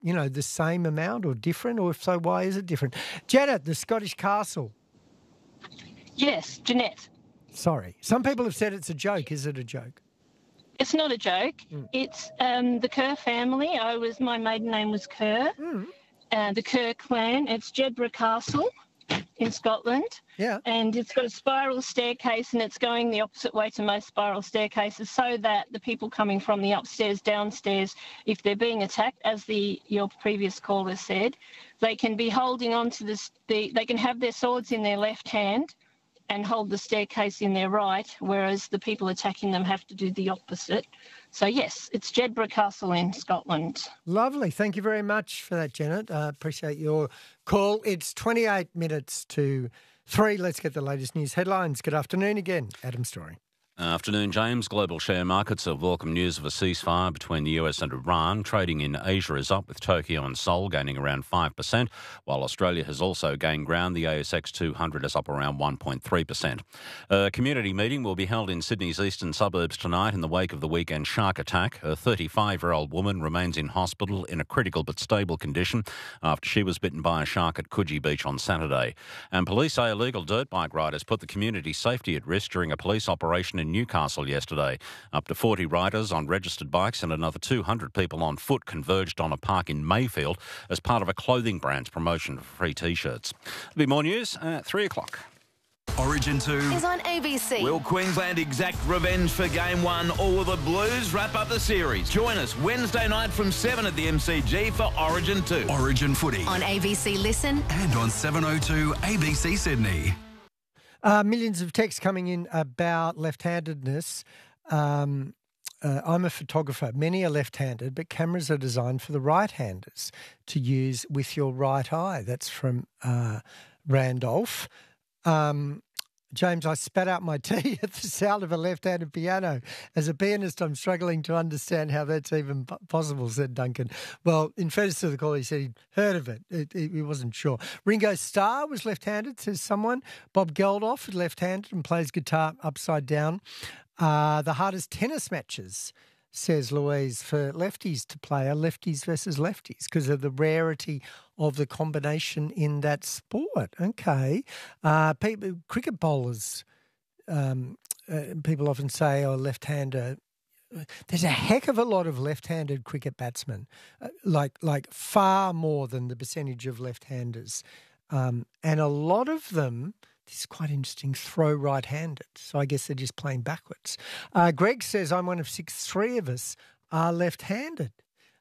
the same amount or different? Or if so, why is it different? Janet, the Scottish Castle. Yes, Jeanette. Sorry. Some people have said it's a joke. Is it a joke? It's not a joke. It's the Kerr family. My maiden name was Kerr. The Kerr clan. It's Jedburgh Castle in Scotland. Yeah. And it's got a spiral staircase, and it's going the opposite way to most spiral staircases, so that the people coming from the upstairs, downstairs, if they're being attacked, as your previous caller said, they can be holding on to they can have their swords in their left hand and hold the staircase in their right, whereas the people attacking them have to do the opposite. So, yes, it's Jedburgh Castle in Scotland. Lovely. Thank you very much for that, Janet. Appreciate your call. It's 28 minutes to 3. Let's get the latest news headlines. Good afternoon again. Adam Story. Afternoon, James. Global share markets have welcomed news of a ceasefire between the US and Iran. Trading in Asia is up, with Tokyo and Seoul gaining around 5%, while Australia has also gained ground. The ASX 200 is up around 1.3%. A community meeting will be held in Sydney's eastern suburbs tonight in the wake of the weekend shark attack. A 35-year-old woman remains in hospital in a critical but stable condition after she was bitten by a shark at Coogee Beach on Saturday. And police say illegal dirt bike riders put the community's safety at risk during a police operation in Newcastle yesterday. Up to 40 riders on registered bikes and another 200 people on foot converged on a park in Mayfield as part of a clothing brand's promotion for free T-shirts. There'll be more news at 3 o'clock. Origin 2 is on ABC. Will Queensland exact revenge for Game 1, or will the Blues wrap up the series? Join us Wednesday night from 7 at the MCG for Origin 2. Origin Footy on ABC Listen and on 702 ABC Sydney. Millions of texts coming in about left-handedness. I'm a photographer. Many are left-handed, but cameras are designed for the right-handers to use with your right eye. That's from Randolph. James, I spat out my tea at the sound of a left-handed piano. As a pianist, I'm struggling to understand how that's even possible, said Duncan. Well, in fairness to the caller, he said he'd heard of it. He wasn't sure. Ringo Starr was left-handed, says someone. Bob Geldof is left-handed and plays guitar upside down. The hardest tennis matches, says Louise, for lefties to play are lefties versus lefties because of the rarity of the combination in that sport. Okay. Cricket bowlers, people often say, left-hander. There's a heck of a lot of left-handed cricket batsmen, like far more than the percentage of left-handers. And a lot of them, this is quite interesting, throw right-handed. So I guess they're just playing backwards. Greg says, I'm one of 6. 3 of us are left-handed.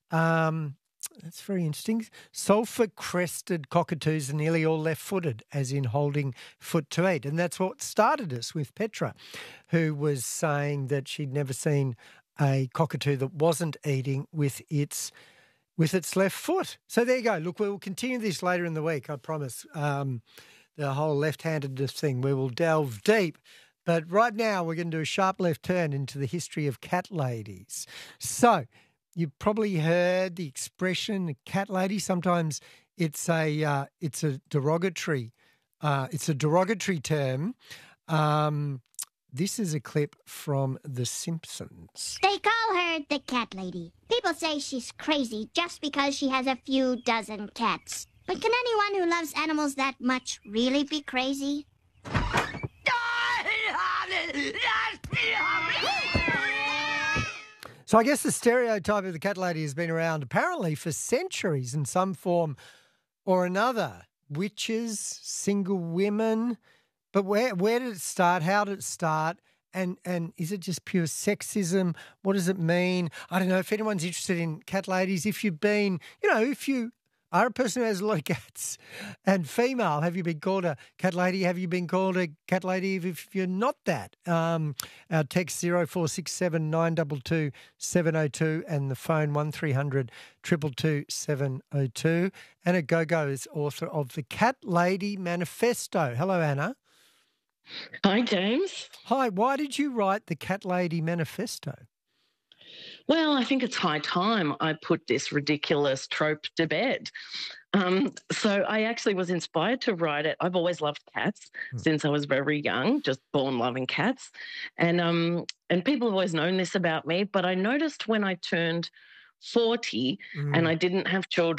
That's very interesting. Sulphur-crested cockatoos are nearly all left-footed, as in holding foot to eat. And that's what started us with Petra, who was saying that she'd never seen a cockatoo that wasn't eating with its left foot. So there you go. Look, we'll continue this later in the week, I promise. The whole left-handedness thing. We will delve deep. But right now we're going to do a sharp left turn into the history of cat ladies. So you've probably heard the expression cat lady. Sometimes it's a derogatory term. This is a clip from The Simpsons. They call her the cat lady. People say she's crazy just because she has a few dozen cats. But can anyone who loves animals that much really be crazy? So I guess the stereotype of the cat lady has been around apparently for centuries in some form or another. Witches, single women. But where did it start? How did it start? And is it just pure sexism? What does it mean? I don't know. If anyone's interested in cat ladies, if you are a person who has a lot of cats and female, have you been called a cat lady? Have you been called a cat lady if you're not that? Our text 0467 922 702 and the phone 1300 222 702. Anna Gogo is author of The Cat Lady Manifesto. Hello, Anna. Hi, James. Hi. Why did you write The Cat Lady Manifesto? Well, I think it's high time I put this ridiculous trope to bed. So I actually was inspired to write it. I've always loved cats since I was very young, just born loving cats. And people have always known this about me, but I noticed when I turned 40 and I didn't have children